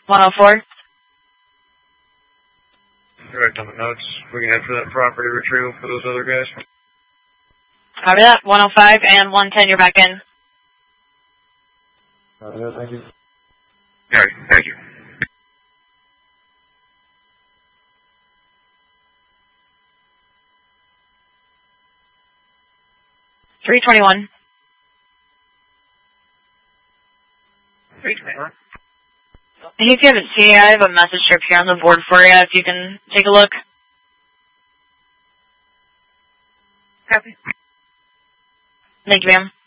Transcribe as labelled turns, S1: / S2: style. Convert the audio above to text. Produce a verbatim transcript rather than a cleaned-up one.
S1: one oh four.
S2: Correct on the notes. We can head for that property retrieval for those other guys.
S1: Copy that. one oh five and one ten, you're back in.
S2: Copy that, thank you. All right, thank you.
S1: three twenty-one.
S2: three twenty-one.
S1: If you haven't seen it, I have a message strip here on the board for you, if you can take a look.
S2: Copy.
S1: Thank you, ma'am.